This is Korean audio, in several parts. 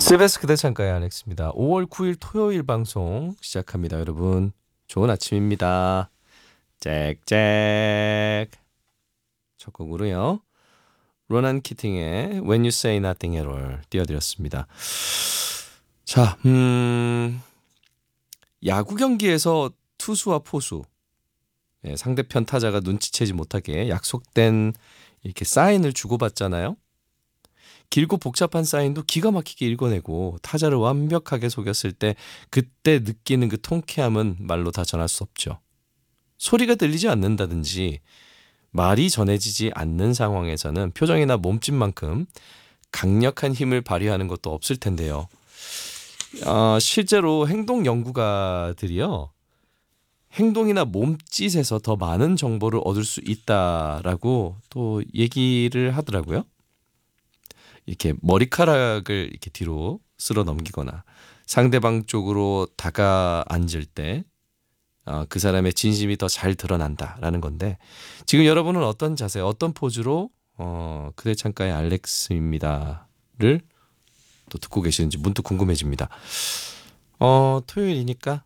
CBS 그대 창가의 알렉스입니다. 5월 9일 토요일 방송 시작합니다. 여러분 좋은 아침입니다. 잭잭 첫 곡으로요. 로난 키팅의 When You Say Nothing at All 띄워드렸습니다. 자, 야구 경기에서 투수와 포수 상대편 타자가 눈치채지 못하게 약속된 이렇게 사인을 주고받잖아요. 길고 복잡한 사인도 기가 막히게 읽어내고 타자를 완벽하게 속였을 때 그때 느끼는 그 통쾌함은 말로 다 전할 수 없죠. 소리가 들리지 않는다든지 말이 전해지지 않는 상황에서는 표정이나 몸짓만큼 강력한 힘을 발휘하는 것도 없을 텐데요. 실제로 행동 연구가들이요. 행동이나 몸짓에서 더 많은 정보를 얻을 수 있다라고 또 얘기를 하더라고요. 이렇게 머리카락을 이렇게 뒤로 쓸어 넘기거나 상대방 쪽으로 다가앉을 때 그 사람의 진심이 더 잘 드러난다라는 건데, 지금 여러분은 어떤 자세, 어떤 포즈로 그대 창가의 알렉스입니다를 또 듣고 계시는지 문득 궁금해집니다. 토요일이니까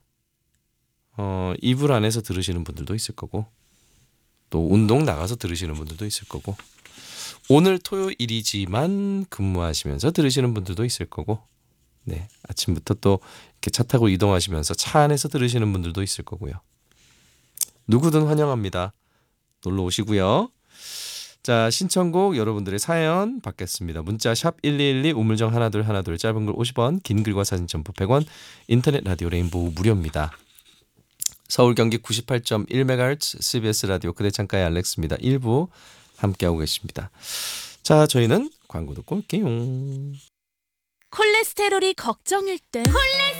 이불 안에서 들으시는 분들도 있을 거고, 또 운동 나가서 들으시는 분들도 있을 거고, 오늘 토요일이지만 근무하시면서 들으시는 분들도 있을 거고, 네, 아침부터 또 이렇게 차 타고 이동하시면서 차 안에서 들으시는 분들도 있을 거고요. 누구든 환영합니다. 놀러 오시고요. 자, 신청곡 여러분들의 사연 받겠습니다. 문자 샵 1212 우물정 1212 짧은 글 50원, 긴 글과 사진 첨부 100원, 인터넷 라디오 레인보우 무료입니다. 서울 경기 98.1MHz CBS 라디오 그대 창가의 알렉스입니다. 1부 함께하고 계십니다. 자, 저희는 광고 듣고 올게요. 콜레스테롤이 걱정일 땐